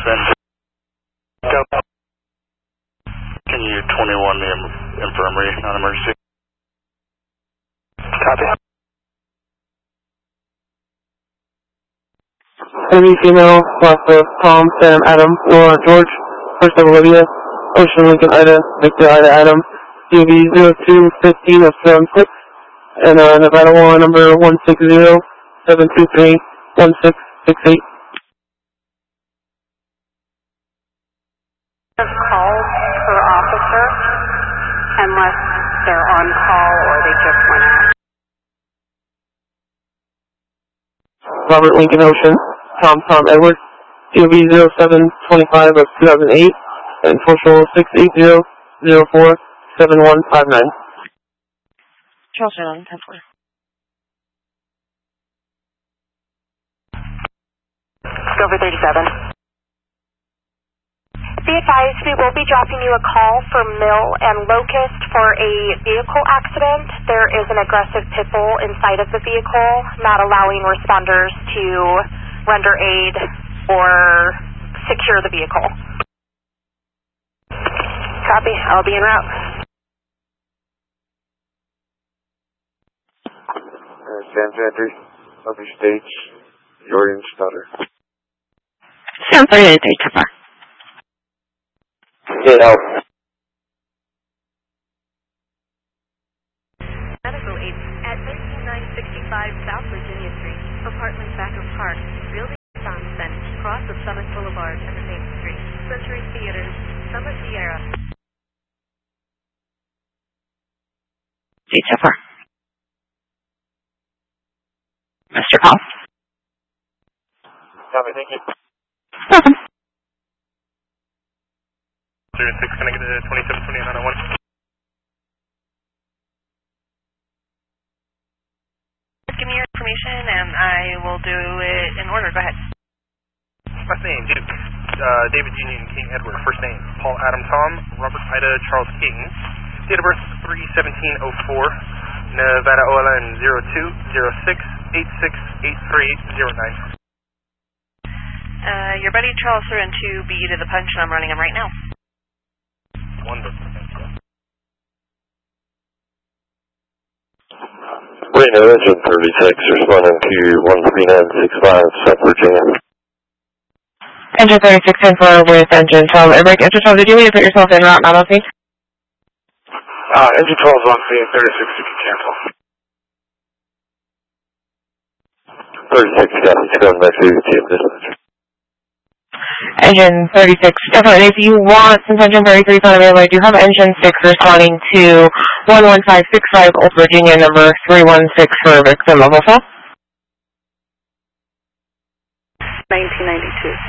Can you 21 the infirmary, non-emergency? Copy. Enemy female, last of Tom, Sam, Adam, Laura, George, first of Olivia, Ocean, Lincoln, Ida, Victor, Ida, Adam, DB 0215 of 76, and Nevada law number 160-723-1668. Calls per officer, unless they're on call or they just went out. Robert Lincoln Ocean, Tom Edward, DOB 0725 of 2008, and social 680-04-7159. Charles Island, 10-4. Discovery 37. Be advised, we will be dropping you a call for Mill and Locust for a vehicle accident. There is an aggressive pit bull inside of the vehicle, not allowing responders to render aid or secure the vehicle. Copy. I'll be en route. Sam Sandry, Lovely States, Jordan Stutter. Sam 38, 8-4. Get out. Medical aid at 13965 South Virginia Street, apartment back of Park, Building Johnson, cross of Summit Boulevard and the main street, Century Theaters, Summit Sierra. 8-4. Mr. Paul. Copy, thank you. Welcome. 06, can I get a 2729 on 1? Give me your information and I will do it in order. Go ahead. Last name, Duke. David Union King Edward. First name, Paul Adam Tom, Robert Ida Charles King. Date of birth, 3/17/04. Nevada OLN 0206868309. Your buddy Charles threw in 2B to the punch and I'm running him right now. Wonderful. Reno Engine 36, responding to 13965 South Virginia. Engine 3610 with Engine 12. Eric, Engine 12, did you need to put yourself in route, not on scene? Engine 12 is on scene, 36 you can cancel. 36, copy, going back to team dispatcher. Engine 36, definitely. If you want, since Engine 33 is not available, I do have Engine 6 responding to 11565 Old Virginia, number 316 for victim level 4. 1992.